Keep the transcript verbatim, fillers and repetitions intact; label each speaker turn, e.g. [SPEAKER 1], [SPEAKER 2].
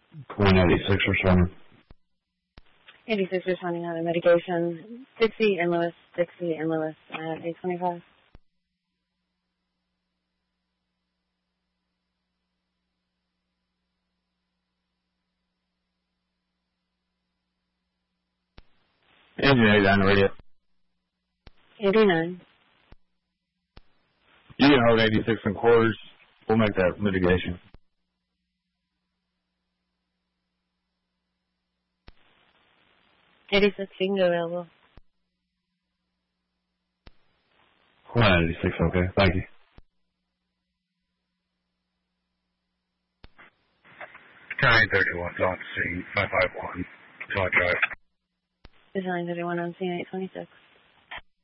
[SPEAKER 1] Queen eighty-six responding.
[SPEAKER 2] eighty-six responding on a medication. Dixie and Lewis, Dixie and Lewis at eight twenty-five.
[SPEAKER 1] Engine eighty-nine radio.
[SPEAKER 2] eighty-nine.
[SPEAKER 1] You can hold eighty-six and quarters. We'll make that mitigation.
[SPEAKER 2] eighty-six, you can go available.
[SPEAKER 1] Queen eighty-six, okay. Thank you.
[SPEAKER 3] nine thirty-one on scene, five five one, John Drive.
[SPEAKER 2] Is nine thirty-one on scene eight twenty-six.